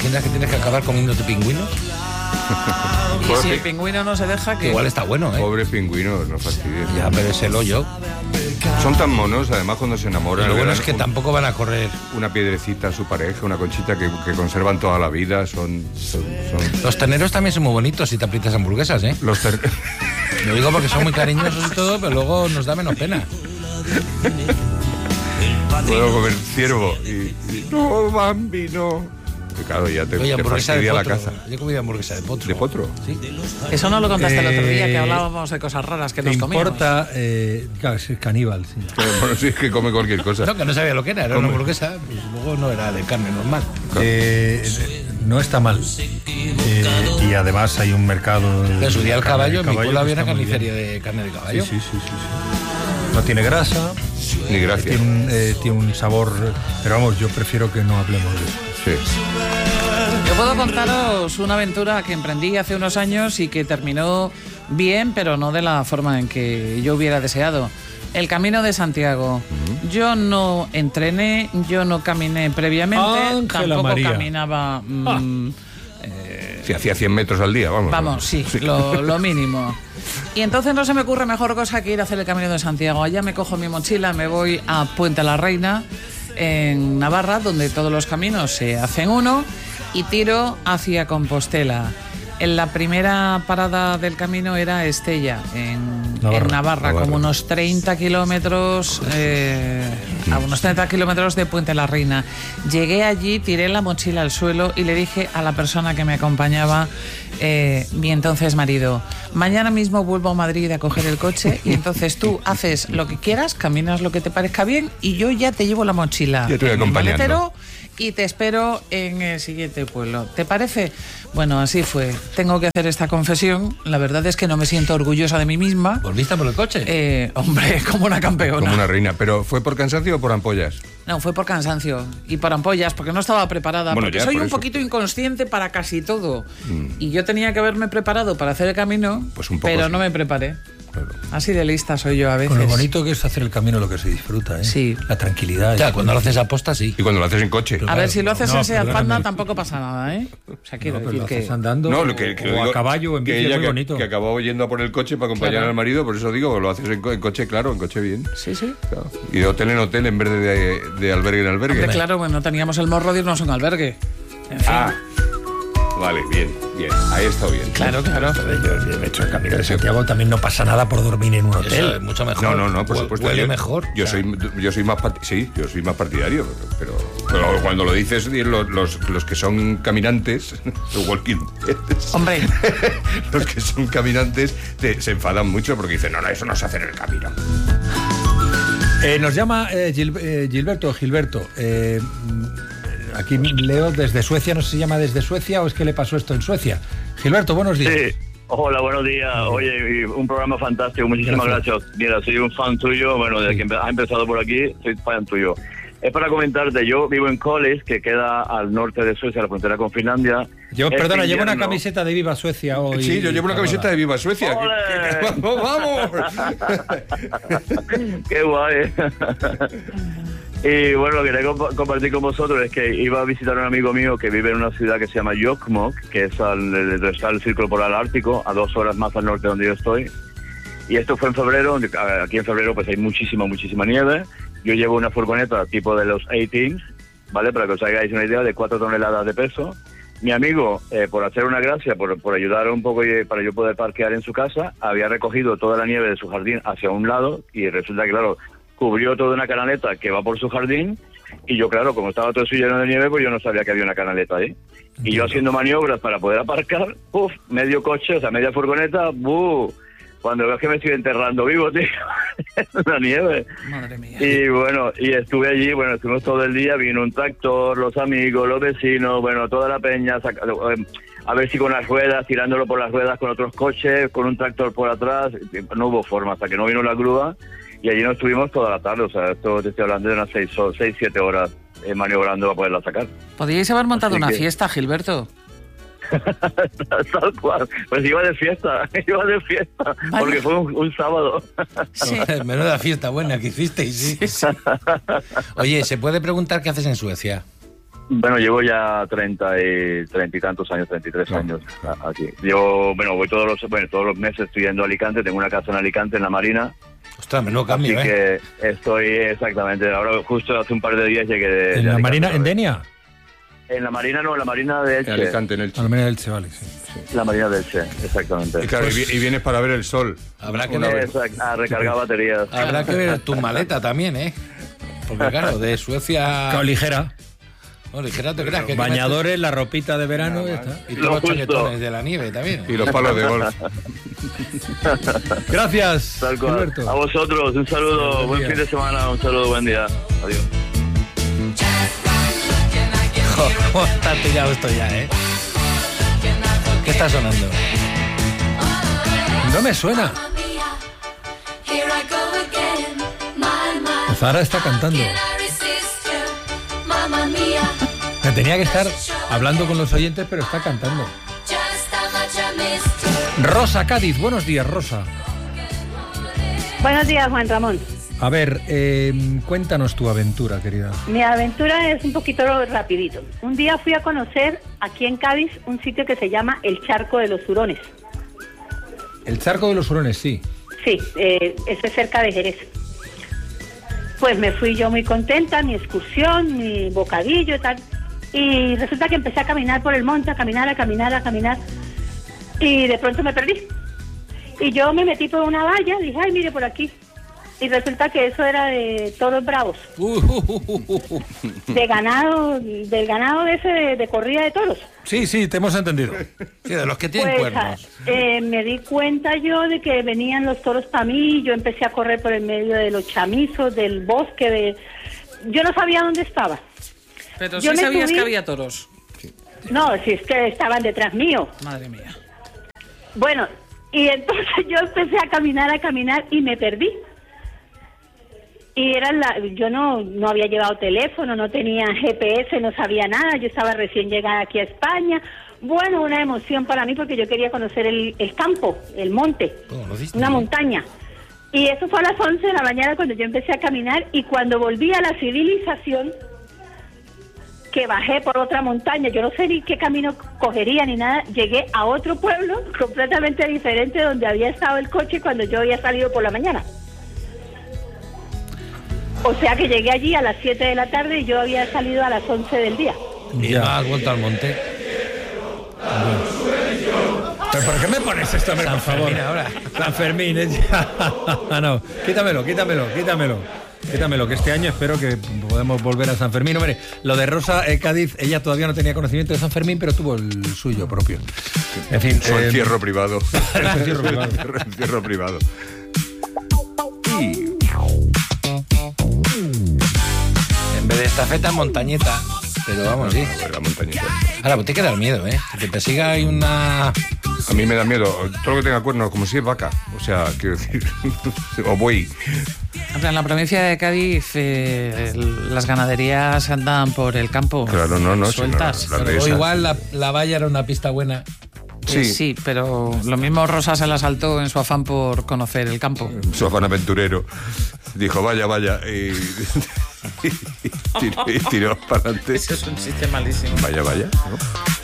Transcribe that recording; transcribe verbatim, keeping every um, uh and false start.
imaginas que tienes que acabar comiéndote pingüinos? Y si el pingüino no se deja, que igual está bueno, ¿eh? Pobre pingüino, no fastidies. Ya, pero es el hoyo. Son tan monos, además, cuando se enamoran. Y lo bueno es que un, tampoco van a correr. Una piedrecita a su pareja, una conchita que, que conservan toda la vida. Son, son, son... Los terneros también son muy bonitos si te aprietas hamburguesas, ¿eh? Los ter... Lo digo porque son muy cariñosos y todo, pero luego nos da menos pena. Puedo comer ciervo y, y... No, Bambi, no. Que claro, ya te, Oye, te fastidia la caza. Yo he comido hamburguesa de potro. ¿De potro? Sí. Eso no lo contaste el otro día, que Eh, hablábamos de cosas raras que ¿Te nos comíamos. importa? Eh, claro, es caníbal, sí. Pero, bueno, sí, es que come cualquier cosa. No, que no sabía lo que era, era Come. una hamburguesa, pues luego no era de carne normal. Eh, no está mal. Eh, y además hay un mercado... De su día el carne de caballo, en mi pueblo que había una está muy carnicería bien. de carne de Sí, caballo. sí, sí, sí, sí. No tiene grasa. Ni gracia. Tiene un, eh, tiene un sabor... Pero vamos, yo prefiero que no hablemos de eso. Sí. Yo puedo contaros una aventura que emprendí hace unos años y que terminó bien, pero no de la forma en que yo hubiera deseado. El Camino de Santiago. Uh-huh. Yo no entrené, yo no caminé previamente, Ángela tampoco María. caminaba... Mmm, ah. eh, si hacía cien metros al día, vamos. Vamos, sí, sí. Lo, lo mínimo. Y entonces no se me ocurre mejor cosa que ir a hacer el Camino de Santiago. Allá me cojo mi mochila, me voy a Puente la Reina, en Navarra, donde todos los caminos se hacen uno, y tiro hacia Compostela. En la primera parada del camino era Estella, en Navarra, en Navarra, Navarra. como unos treinta kilómetros, eh, a unos treinta kilómetros de Puente la Reina. Llegué allí, tiré la mochila al suelo y le dije a la persona que me acompañaba, eh, mi entonces marido, mañana mismo vuelvo a Madrid a coger el coche y entonces tú haces lo que quieras, caminas lo que te parezca bien y yo ya te llevo la mochila. Ya te voy acompañando. Y te espero en el siguiente pueblo. ¿Te parece? Bueno, así fue. Tengo que hacer esta confesión. La verdad es que no me siento orgullosa de mí misma. ¿Volviste por el coche? Eh, hombre, como una campeona. Como una reina. ¿Pero fue por cansancio o por ampollas? No, fue por cansancio y por ampollas, porque no estaba preparada. Bueno, porque ya, soy por un eso. poquito inconsciente para casi todo. Mm. Y yo tenía que haberme preparado para hacer el camino, pues un poco pero sí. no me preparé. Claro. Así de lista soy yo a veces. Con lo bonito que es hacer el camino, lo que se disfruta, ¿eh? Sí. La tranquilidad. Claro, cuando lo haces a posta, sí. Y cuando lo haces en coche. A ver, si lo haces no, en Seat perdóname. Panda tampoco pasa nada, ¿eh? O sea, quiero No, pero decir lo que... haces andando No, lo que, que o digo, a caballo o en bici, que es ella muy que, bonito. que acabó yendo a por el coche para acompañar Claro. al marido, por eso digo, lo haces en, co- en coche, claro, en coche bien. Sí, sí. Claro. Y de hotel en hotel en vez de, de, de albergue en albergue. Hombre, claro, bueno, teníamos el morro de irnos a un albergue. En fin. Ah, vale, bien, bien. Ahí está bien. Claro, claro. Yo, yo he hecho el camino de Santiago, también no pasa nada por dormir en un Eso hotel. es mucho mejor. No, no, no, por Hue- supuesto. Huele yo, mejor. Yo o sea. soy, yo soy más, part- sí, yo soy más partidario, pero, pero, pero cuando lo dices los, los, los que son caminantes, los walking deads, Hombre, los que son caminantes te- se enfadan mucho porque dicen, no, no, eso no se hace en el camino. Eh, nos llama eh, Gil- eh, Gilberto, Gilberto. Eh, aquí leo desde Suecia, no sé si llama desde Suecia o es que le pasó esto en Suecia. Gilberto, buenos días. Sí, hola, buenos días. Oye, y un programa fantástico, muchísimas Gracias. gracias. Mira, soy un fan tuyo, bueno, desde que empe- has empezado por aquí, soy fan tuyo. Es para comentarte, yo vivo en Koles, que queda al norte de Suecia, a la frontera con Finlandia. Yo, Este perdona, llevo una invierno- camiseta de Viva Suecia hoy. Sí, yo llevo una camiseta de Viva Suecia. ¡Ole! Que- que- ¡Vamos, vamos! ¡Qué guay! Y bueno, lo que quería comp- compartir con vosotros es que iba a visitar a un amigo mío que vive en una ciudad que se llama Jokkmokk, que es al, donde está el Círculo Polar Ártico, a dos horas más al norte de donde yo estoy. Y esto fue en febrero, donde- aquí en febrero pues hay muchísima, muchísima nieve. Yo llevo una furgoneta tipo de los A-Teams, ¿vale? Para que os hagáis una idea, de cuatro toneladas de peso. Mi amigo, eh, por hacer una gracia, por, por ayudar un poco y, para yo poder parquear en su casa, había recogido toda la nieve de su jardín hacia un lado y resulta que, claro, cubrió toda una canaleta que va por su jardín y yo, claro, como estaba todo eso lleno de nieve, pues yo no sabía que había una canaleta ahí. Y yo haciendo maniobras para poder aparcar, ¡puf! Medio coche, o sea, media furgoneta, ¡buh! Cuando veo que me estoy enterrando vivo, tío, en la nieve. madre mía. Y bueno, y estuve allí, bueno, estuvimos todo el día, vino un tractor, los amigos, los vecinos, bueno, toda la peña, saca- eh, a ver si con las ruedas, tirándolo por las ruedas con otros coches, con un tractor por atrás, no hubo forma, hasta que no vino la grúa, y allí nos estuvimos toda la tarde, o sea, esto te estoy hablando de unas seis, o seis siete horas eh, maniobrando para poderla sacar. podríais haber montado Así una que- fiesta, Gilberto. Tal cual, pues iba de fiesta, iba de fiesta, Vaya. porque fue un, un sábado. Sí. Menuda fiesta buena que hicisteis, sí. Oye, ¿se puede preguntar qué haces en Suecia? Bueno, llevo ya treinta y, treinta y tantos años, treinta y tres No. años a- aquí. Yo, bueno, voy todos los, bueno, todos los meses estoy yendo a Alicante, tengo una casa en Alicante, en la Marina. Ostras, menudo cambio, Así ¿eh? que estoy exactamente, ahora justo hace un par de días llegué de... ¿En de la Alicante Marina, otra en vez. Denia? En la Marina no, en la Marina de En Elche. Alicante, en el A la Marina del Che, vale, sí. La Marina de Elche, exactamente. Y claro, y, vi- y vienes para ver el sol. Habrá que Una ver, vez. Exact- a recargar baterías. habrá que ver tu maleta también, ¿eh? Porque claro, de Suecia... Claro, ligera. No, ligera te creas que... Bañadores, la ropita de verano y ya está. Y Lo todos los justo. chaquetones de la nieve también. Y los palos de golf. Gracias, Tal cual. Gilberto. A vosotros, un saludo, Buen buen día. fin de semana, un saludo, buen día. Adiós. ¿Cómo está pillado esto ya, eh? ¿Qué está sonando? No me suena. Zara está cantando. Me tenía que estar hablando con los oyentes, pero está cantando. Rosa Cádiz, buenos días, Rosa. Buenos días, Juan Ramón. A ver, eh, cuéntanos tu aventura, querida. Mi aventura es un poquito rapidito. Un día fui a conocer aquí en Cádiz un sitio que se llama el Charco de los Hurones. El Charco de los Hurones, sí. Sí, eh, eso es cerca de Jerez. Pues me fui yo muy contenta, mi excursión, mi bocadillo y tal. Y resulta que empecé a caminar por el monte, a caminar, a caminar, a caminar. Y de pronto me perdí. Y yo me metí por una valla, dije, ay, mire por aquí. Y resulta que eso era de toros bravos, Uh, uh, uh, uh, uh. de ganado, del ganado de ese de, de corrida de toros. Sí, sí, te hemos entendido. Sí, de los que tienen Pues cuernos. eh, me di cuenta yo de que venían los toros para mí, yo empecé a correr por el medio de los chamizos, del bosque, de... yo no sabía dónde estaba. Pero Yo sí me sabías subí- que había toros. No, si es que estaban detrás mío. Madre mía. Bueno, y entonces yo empecé a caminar, a caminar y me perdí. Y era la, yo no, no había llevado teléfono, no tenía G P S, no sabía nada, yo estaba recién llegada aquí a España. Bueno, una emoción para mí porque yo quería conocer el, el campo, el monte, ¿Cómo lo diste? una montaña. Y eso fue a las once de la mañana cuando yo empecé a caminar y cuando volví a la civilización, que bajé por otra montaña, yo no sé ni qué camino cogería ni nada, llegué a otro pueblo completamente diferente donde había estado el coche cuando yo había salido por la mañana. O sea que llegué allí a las siete de la tarde y yo había salido a las once del día. Y Ya. no has vuelto al monte. ¿Pero por qué me pones esto, hombre, por favor? Fermín ahora. San Fermín, es ya. No, quítamelo, quítamelo, quítamelo. Quítamelo, que este año espero que podamos volver a San Fermín. Hombre, lo de Rosa eh, Cádiz, ella todavía no tenía conocimiento de San Fermín, pero tuvo el suyo propio. En fin, Su eh, encierro privado. su encierro privado. Encierro privado. Y En vez de estafeta, montañeta. Pero vamos, sí. a ver, la montañita. Ahora, pues te queda el miedo, ¿eh? Que te persiga hay una... A mí me da miedo todo lo que tenga cuernos, como si es vaca. O sea, quiero decir, o buey. En la provincia de Cádiz eh, las ganaderías andan por el campo Claro, no, no, si no, sueltas. la- la- O Esa. igual la, la valla era una pista buena. Eh, Sí. sí, pero lo mismo Rosa se la saltó en su afán por conocer el campo. Su afán aventurero. Dijo, vaya, vaya. Y, y tiró, y tiró para adelante. Eso es un chiste malísimo. Vaya, vaya. ¿no?